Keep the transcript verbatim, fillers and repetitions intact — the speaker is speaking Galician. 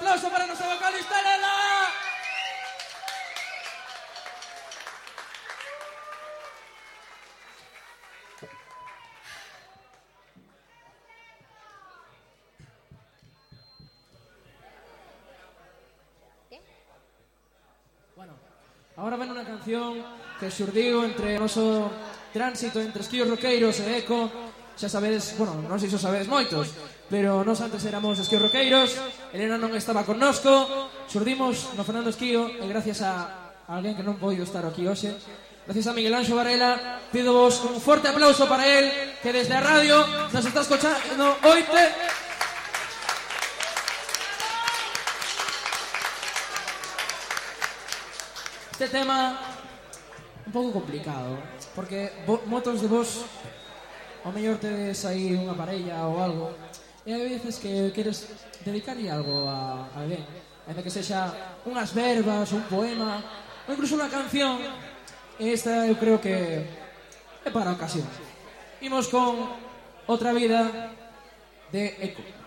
aplauso para nosa vocalista Lela. Bueno, agora ven unha canción que xurdiu entre o noso tránsito entre Esquíos Roqueiros e Eco. Xa sabedes, bueno, non sei se sabedes moitos, pero nós antes éramos Esquíos Roqueiros, Elena non estaba connosco, xurdimos no Fernando Esquío e gracias a alguén que non poido estar aquí hoxe, gracias a Miguel Anxo Varela, pido vos un forte aplauso para él, que desde a radio nos está escochando oite. Este tema un pouco complicado, porque motos de vos ao mellor tedes aí unha parella ou algo e hai veces que queres dedicarlle algo a alguén, ainda que sexa unhas verbas, un poema ou incluso unha canción, e esta eu creo que é para a ocasión. Imos con Outra Vida de Eco.